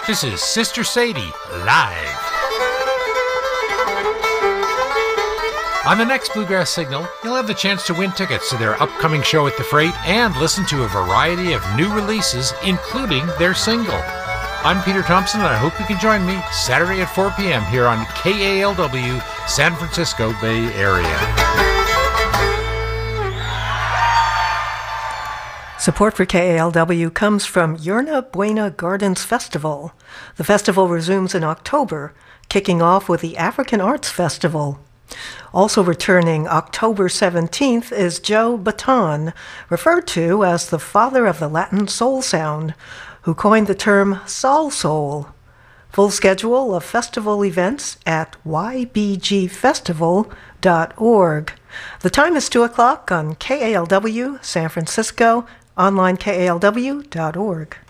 This is Sister Sadie, live. On the next Bluegrass Signal, you'll have the chance to win tickets to their upcoming show at the Freight and listen to a variety of new releases, including their single. I'm Peter Thompson, and I hope you can join me Saturday at 4 p.m. here on KALW, San Francisco Bay Area. Support for KALW comes from Yerna Buena Gardens Festival. The festival resumes in October, kicking off with the African Arts Festival. Also returning October 17th is Joe Bataan, referred to as the father of the Latin soul sound, who coined the term Salsoul. Full schedule of festival events at ybgfestival.org. The time is 2 o'clock on KALW San Francisco, online kalw.org.